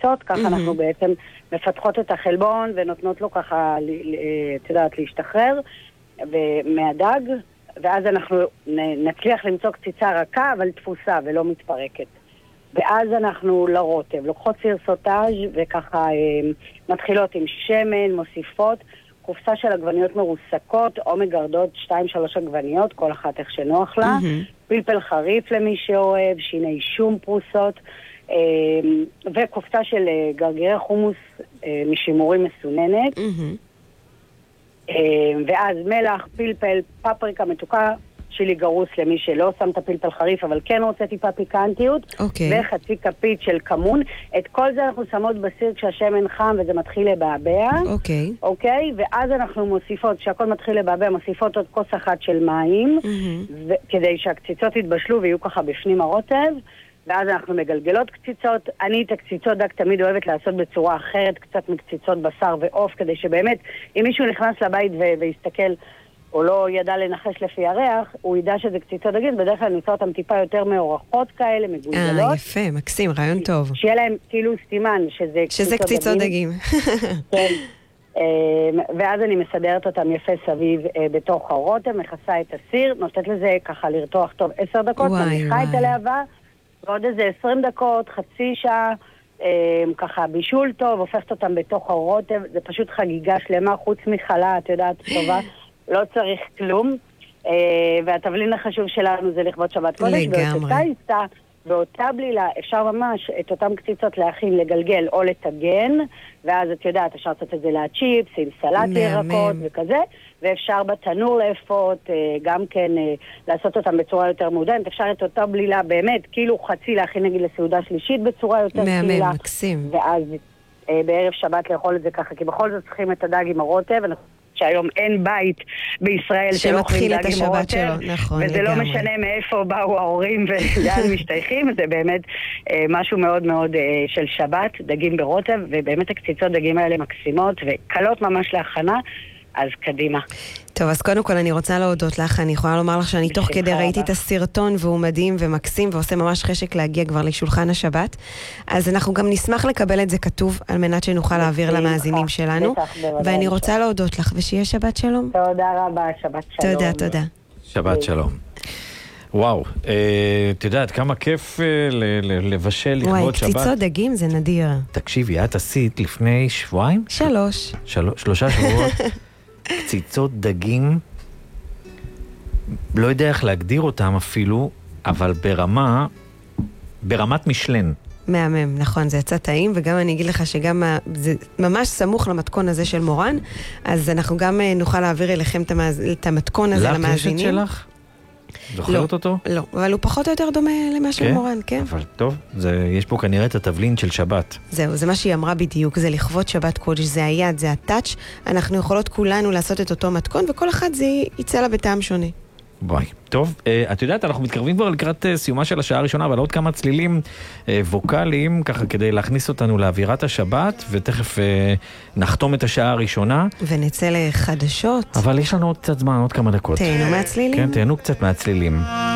קציצות, ככה אנחנו בעצם מפתחות את החלבון ונותנות לו ככה, את יודעת, להשתחרר מהדג, ואז אנחנו נצליח למצוא קציצה רכה, אבל תפוסה ולא מתפרקת. ואז אנחנו לרוטב, לוקחות סיר סוטאז' וככה מתחילות עם שמן, מוסיפות, קופסה של עגבניות מרוסקות, או מגרדות 2-3 עגבניות, כל אחת איך שנוח לה, פלפל חריף למי שאוהב, שיני שום פרוסות, וקופסה של גרגירי חומוס משימורים מסוננת, ואז מלח, פלפל, פפריקה מתוקה, שילי גרוס למי שלא שם את הפלפל חריף, אבל כן רוצה טיפה פיקנטיות, וחצי כפית של כמון. את כל זה אנחנו שמות בסיר כשהשמן חם וזה מתחיל לבעבע. אוקיי? ואז אנחנו מוסיפות, כשהכל מתחיל לבעבע, מוסיפות עוד כוס אחת של מים, כדי שהקציצות יתבשלו ויהיו ככה בפנים הרוטב, ואז אנחנו מגלגלות קציצות. אני את הקציצות דג תמיד אוהבת לעשות בצורה אחרת, קצת מקציצות בשר ועוף, כדי שבאמת, אם מישהו נכנס לבית ויסתכל, או לא ידע לנחש לפי הריח, הוא ידע שזה קציצות דגים, בדרך כלל נמצא אותם טיפה יותר מאורחות כאלה, מגולגלות. יפה, מקסים, רעיון טוב. שיהיה להם כאילו סימן שזה קציצות דגים. כן. ואז אני מסדרת אותם יפה סביב בתוך הרוטב, מכסה את הסיר, נותנת לזה ככה לרתוח טוב 10 דקות, מניחה את הלהבה, ועוד איזה 20 דקות, חצי שעה, ככה בישול טוב, הופכת אותם בתוך הרוטב, זה פשוט חגיגה שלמה, חוץ מחלה, את יודעת, טובה. לא צריך כלום, והתבלין החשוב שלנו זה לכבוד שבת קודש, באותה בלילה אפשר ממש את אותם קציצות להכין, לגלגל או לטגן, ואז את יודעת, אפשר לעשות את זה להצ'יפס, עם סלט ירקות וכזה, ואפשר בתנור לאפות, גם כן לעשות אותם בצורה יותר מודנת, אפשר את אותה בלילה באמת, כאילו חצי להכין נגיד לסעודה שלישית בצורה יותר קלילה, ואז בערב שבת לאכול את זה ככה, כי בכל זאת צריכים את הדג עם הרוטב, שהיום אין בית בישראל שמתחיל את השבת שלו, נכון, וזה לא משנה מאיפה באו ההורים ולאן משתייכים, זה באמת משהו מאוד מאוד של שבת, דגים ברוטב, ובאמת הקציצות דגים האלה מקסימות וקלות ממש להכנה, אז קדימה. טוב, אז קודם כל אני רוצה להודות לך, אני יכולה לומר לך שאני תוך כדי ראיתי את הסרטון והוא מדהים ומקסים ועושה ממש חשק להגיע כבר לשולחן השבת, אז אנחנו גם נשמח לקבל את זה כתוב על מנת שנוכל להעביר למאזינים שלנו, ואני רוצה להודות לך ושיהיה שבת שלום. תודה רבה, שבת שלום. תודה. שבת שלום. וואו, את יודעת כמה כיף לבשל לכבוד שבת. קציצות דגים זה נדיר. תקשיבי, את עשית לפני שבועיים? 3 שבועות. קציצות דגים, לא יודע איך להגדיר אותם אפילו, אבל ברמת משלן. מהמם, נכון, זה יצא טעים, וגם אני אגיד לך שגם זה ממש סמוך למתכון הזה של מורן, אז אנחנו גם נוכל להעביר אליכם את המתכון הזה למאזינים. לך יש את שלך? זוכרת אותו? לא, אבל הוא פחות או יותר דומה למה של מורן, כן. אבל טוב, יש פה כנראה את התבלין של שבת. זהו, זה מה שהיא אמרה בדיוק, זה לכבוד שבת קודש, זה היד, זה הטאץ', אנחנו יכולות כולנו לעשות את אותו מתכון, וכל אחד זה יצא לה בטעם שונה. ביי. טוב, את יודעת, אנחנו מתקרבים כבר לקראת סיומה של השעה הראשונה, אבל עוד כמה צלילים ווקליים, ככה כדי להכניס אותנו לאווירת השבת, ותכף נחתום את השעה הראשונה. ונצא לחדשות. אבל יש לנו עוד קצת זמן, עוד כמה דקות. תהנו מהצלילים. כן, תהנו קצת מהצלילים.